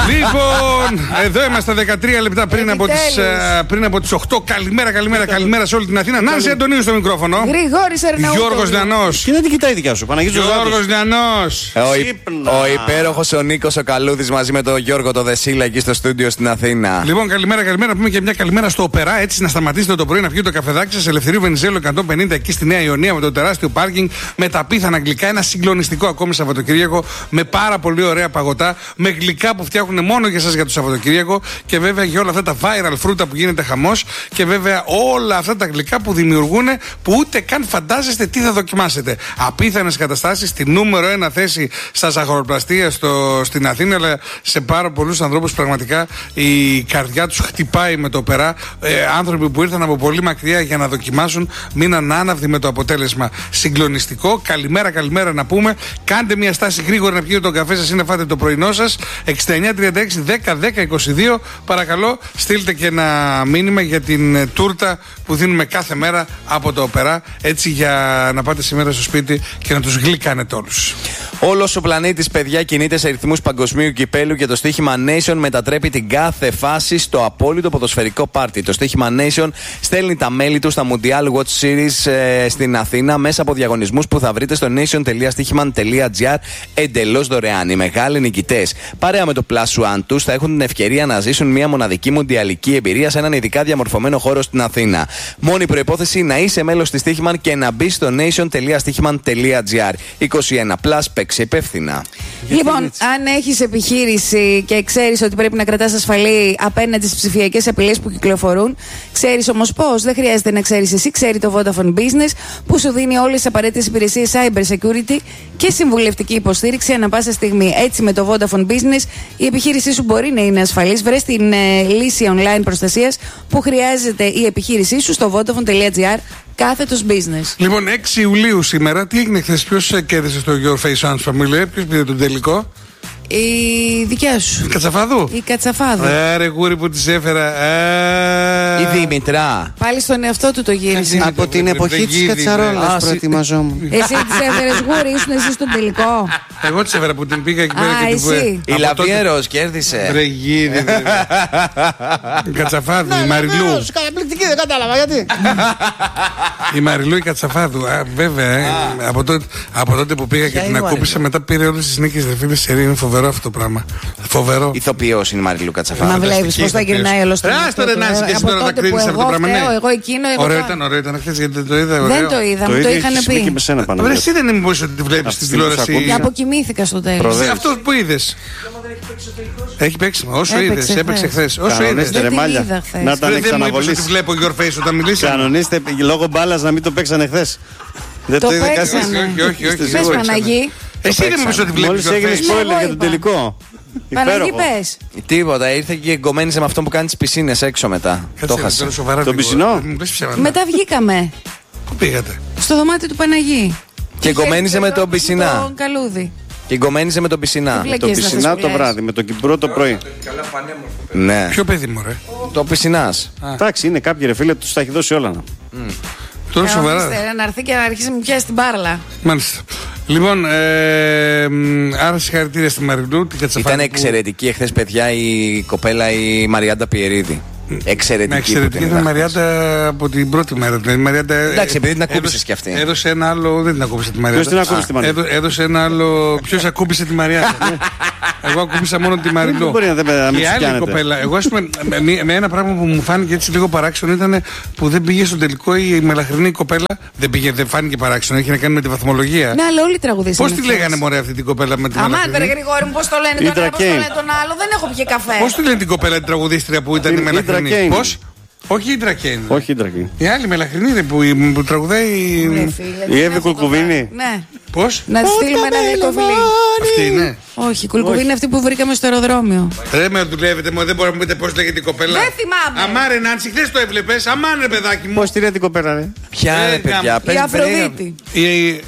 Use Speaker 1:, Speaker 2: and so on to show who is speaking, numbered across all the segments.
Speaker 1: Λοιπόν, εδώ είμαστε 13 λεπτά πριν από τις 8. Καλημέρα σε όλη την Αθήνα. Νάνση Αντωνίου στο μικρόφωνο.
Speaker 2: Γρηγόρης Αρναούτογλου.
Speaker 1: Γιώργος Λιανός.
Speaker 3: Και δεν την κοιτάει η δικιά σου, Παναγίτης
Speaker 1: Γιώργος Λιανός.
Speaker 4: Ο υπέροχος ο Νίκος ο Καλούδης μαζί με τον Γιώργο το Δεσίλα εκεί στο στούντιο στην Αθήνα.
Speaker 1: Λοιπόν, καλημέρα. Πούμε και μια καλημέρα στο Οπερά. Έτσι να σταματήσετε το πρωί να πιείτε το καφεδάκι σας. Ελευθερίου Βενιζέλου 150 εκεί στη Νέα Ιωνία με το τεράστιο πάρκινγκ. Με τα πίθανα γλυκά. Ένα συγκλονιστικό ακόμη Σαββατοκύριακο. Με πάρα πολύ ωραία παγωτά. Με γλυκά που φτιάχνουν μόνο για σας για το Σαββατοκύριακο. Και βέβαια για όλα αυτά τα viral φρούτα που γίνεται χαμός. Και βέβαια όλα αυτά τα γλυκά που δημιουργούν που ούτε καν φαντάζεστε τι θα δοκιμάσετε. Απίθανες καταστάσεις στη νούμερο 1 θέση στα ζαχαροπλαστεία στην Αθήνα. Αλλά σε πάρα πολλούς ανθρώπους πραγματικά η καρδιά τους χτυπάει με το Οπερά. Άνθρωποι που ήρθαν από πολύ μακριά για να δοκιμάσουν μείναν άναυδοι με το αποτέλεσμα. Συγκλονιστικό. Καλημέρα να πούμε. Κάντε μια στάση γρήγορα να πιείτε τον καφέ σας ή να φάτε το πρωινό σας. 6936 10 10 22. Παρακαλώ, στείλτε και ένα μήνυμα για την τούρτα που δίνουμε κάθε μέρα από το Οπερά. Έτσι για να πάτε σήμερα στο σπίτι και να τους γλυκάνετε όλους.
Speaker 4: Όλος ο πλανήτης, παιδιά, κινείται σε ρυθμούς παγκοσμίου κυπέλου και το στοίχημα Nation μετατρέπει την κάθε φάση στο απόλυτο ποδοσφαιρικό πάρτι. Το στοίχημα Nation στέλνει τα μέλη του στα Mundial Watch Series στην Αθήνα μέσα από διαγωνισμούς που θα βρείτε στο nation.stichman.gr εντελώς δωρεάν. Οι μεγάλοι νικητές, παρέα με το Plus One τους, θα έχουν την ευκαιρία να ζήσουν μια μοναδική μουντιαλική εμπειρία σε έναν ειδικά διαμορφωμένο χώρο στην Αθήνα. Μόνη προϋπόθεση να είσαι μέλος της Stichman και να μπει στο nation.stichman.gr. 21+, παίξε υπεύθυνα.
Speaker 2: Λοιπόν, αν έχεις επιχείρηση και ξέρεις ότι πρέπει να κρατάς ασφαλή απέναντι στις ψηφιακές απειλές που κυκλοφορούν, ξέρεις όμως πώς? Δεν χρειάζεται να ξέρεις εσύ, ξέρει το Vodafone Business που σου δίνει όλες τις απαραίτητες υπηρεσίες cyber security και συμβουλευτική υποστήριξη ανά πάσα στιγμή. Έτσι, με το Vodafone Business η επιχείρησή σου μπορεί να είναι ασφαλής. Βρες την λύση online προστασίας που χρειάζεται η επιχείρησή σου στο vodafone.gr. Κάθετος business.
Speaker 1: Λοιπόν, 6 Ιουλίου σήμερα, τι έγινε χθες? Ποιος κέρδισε στο Your Face Sounds Family? Ποιος πήρε τον τελικό?
Speaker 2: Η δικιά σου.
Speaker 1: Η Κατσαφάδου.
Speaker 2: Η Κατσαφάδου.
Speaker 1: Ρε γούρι που της έφερα.
Speaker 4: Η Δήμητρα.
Speaker 2: Πάλι στον εαυτό του το γύρισε.
Speaker 3: Από την εποχή της κατσαρόλας προετοιμαζόμουν.
Speaker 2: Εσύ της έφερες γούρι, ήσουν εσύ στον τελικό?
Speaker 1: Εγώ της έφερα που την πήγα εκεί πέρα και
Speaker 2: εσύ.
Speaker 4: Η Λαβιέρος κέρδισε.
Speaker 1: Ρε γύρι. Η Κατσαφάδου, η Μαριλού.
Speaker 3: Καταπληκτική, δεν κατάλαβα γιατί.
Speaker 1: Η Μαριλού η Κατσαφάδου. Βέβαια, από τότε που πήγα και την ακούπησα, μετά πήρε όλες τις νίκες δεφίλες σε ρί. Είναι φοβερό αυτό το πράγμα. Φοβερό.
Speaker 4: Ηθοποιός είναι η Μαριλού Κατσαφάδου.
Speaker 2: Μα βλέπεις πώς θα γυρνάει όλο στο
Speaker 1: πράγμα. Άστο ρε Νάνση και εσύ τώρα τα κρίνεις αυτό το πράγμα.
Speaker 2: Εγώ εκείνο.
Speaker 1: Ωραίο ήταν χθες γιατί δεν το είδα.
Speaker 2: Δεν το είδα, μου το είχαν πει.
Speaker 1: Ρε εσύ δεν είναι μήπως ότι βλέπεις την τηλεόραση?
Speaker 2: Και αποκοιμήθηκα στο τέλος.
Speaker 1: Αυτό που είδες. Έχει παίξει. Όσο είδες, έπαιξε χθες. Όσο είδες.
Speaker 3: Δεν την είδα χθες. Να ήταν
Speaker 1: εξαναβολής. Δεν βλέπω Your Face όταν μιλήσαμε.
Speaker 3: Κανονίστε λόγω μπάλας να μην το παίξανε χθες. Δεν το είδε κανείς.
Speaker 1: Όχι.
Speaker 2: Πες Παναγί.
Speaker 1: Εσύ δεν μου πεις ότι βλέπεις.
Speaker 3: Μόλις έγινε spoiler για τον τελικό.
Speaker 2: Παναγί πες.
Speaker 4: Τίποτα, ήρθε και εγκομμένησε με αυτό που κάνει τις πισίνες έξω μετά. Το χάσε.
Speaker 3: Το πισινό.
Speaker 2: Μετά βγήκαμε.
Speaker 1: Πού πήγατε?
Speaker 2: Στο δωμάτιο του Παναγί.
Speaker 4: Και εγκομμένησε με τον πισινά.
Speaker 2: Τον Καλούδη.
Speaker 4: Και εγκομμένησε με τον πισινά.
Speaker 3: Το πισινά το βράδυ, με τον Κυπρό το πρωί.
Speaker 4: Ναι.
Speaker 1: Ποιο παιδί μου ρε?
Speaker 4: Το πισινάς.
Speaker 3: Εντάξει, είναι κάποιοι ρε φίλε, τους τα έχει δώσει όλα.
Speaker 1: Τώρα σοβαρά.
Speaker 2: Να έρθει και να αρχίσει να μου πιάσει την μπάρλα.
Speaker 1: Μάλιστα. Λοιπόν, άρα συγχαρητήρια στη Μαριλού.
Speaker 4: Ήταν εξαιρετική εχθές, παιδιά, η κοπέλα η Μαριάντα Πιερίδη. Εξαιρετική
Speaker 1: ήταν η Μαριάντα από την πρώτη μέρα.
Speaker 4: Εντάξει, επειδή την ακούμπησες κι αυτή.
Speaker 1: Έδωσε ένα άλλο. Δεν την ακούμπησε τη Μαριάντα.
Speaker 3: Ποιος την ακούμπησε τη Μαριάντα?
Speaker 1: Έδωσε ένα άλλο. Ποιος ακούμπησε τη Μαριάντα? Εγώ ακούμπησα μόνο τη Μαριλού.
Speaker 3: Μπορεί να
Speaker 1: η άλλη κοπέλα. Εγώ, ας πούμε, με ένα πράγμα που μου φάνηκε έτσι λίγο παράξενο ήταν που δεν πήγε στο τελικό η μελαχρινή κοπέλα. Δεν φάνηκε παράξενο. Έχει να κάνει με τη βαθμολογία.
Speaker 2: Ναι, αλλά όλοι τραγουδίσαν.
Speaker 1: Πώς τη λέγανε μωρέ αυτή την κοπέλα με τη μελαχρινή?
Speaker 2: Αμάν, Γρηγόρη μου, πώς το λένε τώρα, πώς το λένε τον άλλο? Δεν έχω πιει καφέ.
Speaker 1: Πώς τη λένε την κοπέλα την τραγουδίστρια που ήταν η μελαχρινή? Πώς? Όχι η Ντρακέιν.
Speaker 3: Όχι η Ντρακέιν.
Speaker 1: Η άλλη μελαχρινή που τραγουδάει.
Speaker 3: Η Εύη Κουλκουβίνη.
Speaker 2: Ναι.
Speaker 1: Πώς?
Speaker 2: Να τη στείλουμε ένα γλυκό φιλί.
Speaker 1: Αυτή είναι.
Speaker 2: Όχι, η Κουλκουβίνη είναι αυτή που βρήκαμε στο αεροδρόμιο.
Speaker 1: Ρε με δουλεύετε, δεν μπορούμε να μου πείτε πώς λέγεται η κοπέλα.
Speaker 2: Δεν θυμάμαι.
Speaker 1: Αμάρε Νάνση, χθες το έβλεπες. Αμάρε παιδάκι μου.
Speaker 3: Πώς τη λέει την κοπέλα, ρε?
Speaker 4: Ποια ρε παιδιά?
Speaker 2: Η Αφροδίτη.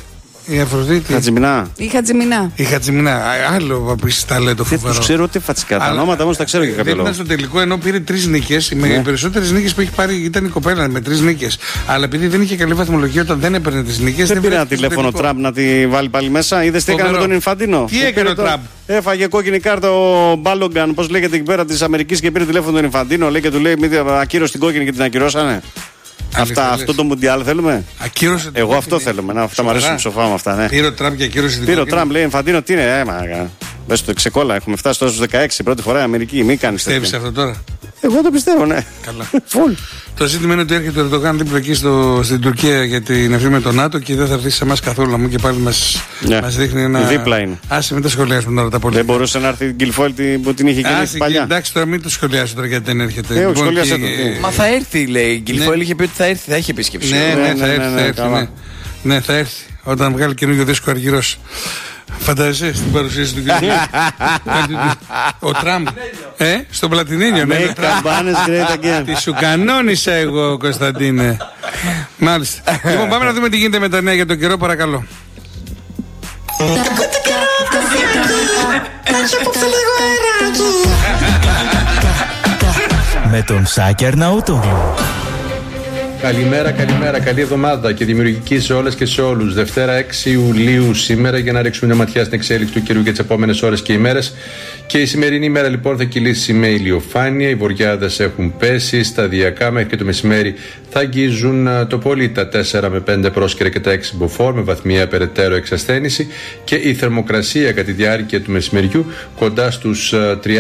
Speaker 1: Η Αφροδίτη.
Speaker 3: Χατζημινά.
Speaker 2: Η Χατζημινά.
Speaker 1: Άλλο επίσης ταλέντο
Speaker 3: Δεν
Speaker 1: φοβερό.
Speaker 3: τους ξέρω ούτε φατσικά. Τα ονόματα όμως τα ξέρω και κάποιο
Speaker 1: Δεν
Speaker 3: λόγο.
Speaker 1: ήταν στο τελικό ενώ πήρε 3 νίκες. Οι περισσότερες νίκες που έχει πάρει ήταν η κοπέλα με 3 νίκες. Αλλά επειδή δεν είχε καλή βαθμολογία όταν δεν έπαιρνε τις νίκες.
Speaker 3: Δεν πήρε ένα τηλέφωνο Τραμπ να τη βάλει πάλι μέσα. Είδες τι έκανε με τον Ινφαντίνο.
Speaker 1: Τι έκανε ο Τραμπ.
Speaker 3: Έφαγε κόκκινη κάρτα ο Μπάλογκαν, πώς λέγεται εκεί πέρα της Αμερικής και πήρε τηλέφωνο τον Ινφαντίνο. Λέει και του λέει: ακύρωσε την κόκκινη και την ακυρώσανε. Αυτό το Μουντιάλ θέλουμε.
Speaker 1: Ακύρωσε.
Speaker 3: Εγώ αυτό θέλουμε. Αυτά μου αρέσουν ψοφά με αυτά. Ναι.
Speaker 1: Πήρε ο Τραμπ και ακύρωσε την
Speaker 3: Πήρε ο
Speaker 1: κόκκινη.
Speaker 3: Τραμπ, λέει: Ινφαντίνο, τι είναι, Μπες στο ξεκόλα. Έχουμε φτάσει τώρα στους 16 πρώτη φορά η Αμερική. Μην κάνεις τέτοια.
Speaker 1: Πιστεύεις αυτό τώρα.
Speaker 3: Εγώ το πιστεύω, ναι.
Speaker 1: Καλά.
Speaker 3: Φουλ.
Speaker 1: Το ζήτημα είναι ότι έρχεται ο Ερντογάν δίπλα εκεί στην Τουρκία για την ευθύ με τον ΝΑΤΟ και δεν θα έρθει σε εμάς καθόλου. Μου και πάλι μας δείχνει ένα.
Speaker 3: Δίπλα είναι.
Speaker 1: Άσε, μην τα σχολιάσουμε τώρα τα πολιτικά.
Speaker 3: Δεν μπορούσε να έρθει την Γκυλφόλ που την είχε κινήσει παλιά.
Speaker 1: Εντάξει, τώρα μην το σχολιάσω τώρα γιατί δεν έρχεται.
Speaker 3: Σχολιάσε το.
Speaker 4: Μα θα έρθει, λέει. Η Γκυλφόλ είχε πει ότι θα έρθει, θα έχει επίσκεψη.
Speaker 1: Ναι, θα έρθει. Όταν βγάλει καινούργιο δίσκο Αργυρός. Φαντάζεσαι στην παρουσίαση του κ. Ο Τραμπ. Στον Πλατινίνιο. Ναι, τι σου κανόνισα εγώ, Κωνσταντίνε. Μάλιστα. Λοιπόν, πάμε να δούμε τι γίνεται με τα νέα για τον καιρό, παρακαλώ.
Speaker 5: Με τον Σάκη Αρναούτογλου.
Speaker 6: Καλημέρα, καλή εβδομάδα και δημιουργική σε όλες και σε όλους. Δευτέρα 6 Ιουλίου σήμερα για να ρίξουμε μια ματιά στην εξέλιξη του καιρού για τις επόμενες ώρες και ημέρες. Και η σημερινή ημέρα λοιπόν θα κυλήσει με ηλιοφάνεια. Οι βοριάδες έχουν πέσει σταδιακά μέχρι και το μεσημέρι. Θα αγγίζουν το πολύ τα 4 με 5 πρόσκαιρα και τα 6 μποφόρ με βαθμιαία περαιτέρω εξασθένηση. Και η θερμοκρασία κατά τη διάρκεια του μεσημεριού κοντά στους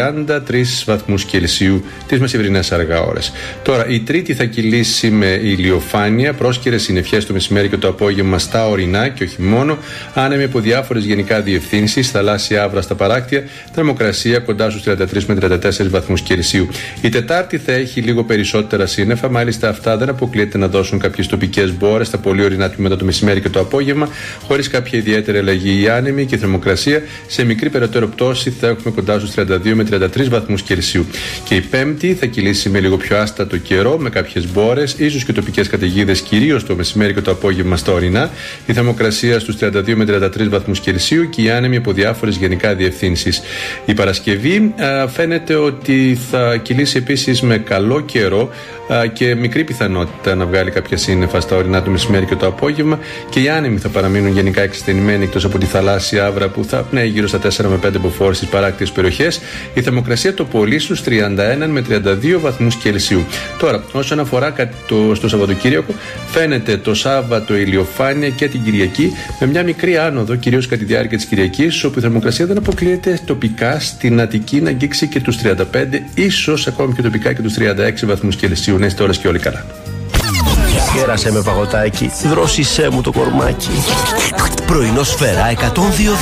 Speaker 6: 33 βαθμούς Κελσίου τις μεσημερινές αργά ώρες. Τώρα η Τρίτη θα κυλήσει με ηλιοφάνεια, πρόσκαιρες συννεφιές το μεσημέρι και το απόγευμα στα ορεινά και όχι μόνο, άνεμοι από διάφορες γενικά διευθύνσεις, θαλάσσια άβρα στα παράκτια, θερμοκρασία κοντά στους 33 με 34 βαθμούς Κελσίου. Η Τετάρτη θα έχει λίγο περισσότερα σύννεφα, μάλιστα αυτά δεν αποκλείεται να δώσουν κάποιες τοπικές μπόρες στα πολύ ορεινά τμήματα το μεσημέρι και το απόγευμα, χωρίς κάποια ιδιαίτερη αλλαγή. Η άνεμη και η θερμοκρασία σε μικρή περαιτέρω πτώση θα έχουμε κοντά στους 32 με 33 βαθμούς Κελσίου. Και η Πέμπτη θα κυλήσει με λίγο πιο άστατο καιρό, με κάποιες μπόρες, ίσως και τοπικές καταιγίδες κυρίως το μεσημέρι και το απόγευμα στα ορεινά. Η θερμοκρασία στους 32 με 33 βαθμούς Κελσίου και οι άνεμοι από διάφορες γενικά διευθύνσεις. Η Παρασκευή φαίνεται ότι θα κυλήσει επίσης με καλό καιρό και μικρή πιθανότητα να βγάλει κάποια σύννεφα στα ορεινά το μεσημέρι και το απόγευμα και οι άνεμοι θα παραμείνουν γενικά εξασθενημένοι εκτός από τη θαλάσσια άβρα που θα πνέει γύρω στα 4 με 5 μποφόρ στις παράκτιες περιοχές. Η θερμοκρασία το πολύ στους 31 με 32 βαθμούς Κελσίου. Τώρα, όσον αφορά στο Σαββατοκύριακο, φαίνεται το Σάββατο ηλιοφάνεια και την Κυριακή με μια μικρή άνοδο, κυρίως κατά τη διάρκεια της Κυριακής, όπου η θερμοκρασία δεν αποκλείεται τοπικά στην Αττική να αγγίξει και τους 35, ίσως ακόμη και τοπικά και τους 36 βαθμούς Κελσίου. Να είστε όλες και όλοι καλά.
Speaker 5: Κέρασε με παγωτάκι, δρόσισέ μου το κορμάκι. Πρωινό Σφαίρα 102.